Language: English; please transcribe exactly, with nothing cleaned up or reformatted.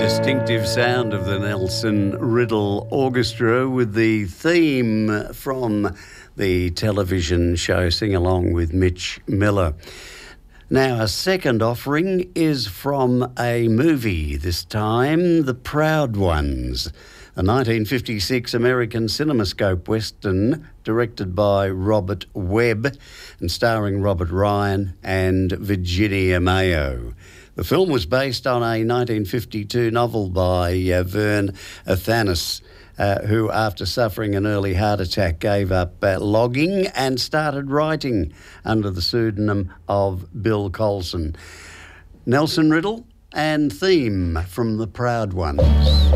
distinctive sound of the Nelson Riddle Orchestra with the theme from the television show Sing Along with Mitch Miller. Now, our second offering is from a movie, this time The Proud Ones, a nineteen fifty-six American CinemaScope Western directed by Robert Webb and starring Robert Ryan and Virginia Mayo. The film was based on a nineteen fifty-two novel by uh, Vern Athanas, uh, who, after suffering an early heart attack, gave up uh, logging and started writing under the pseudonym of Bill Colson. Nelson Riddle and theme from The Proud Ones.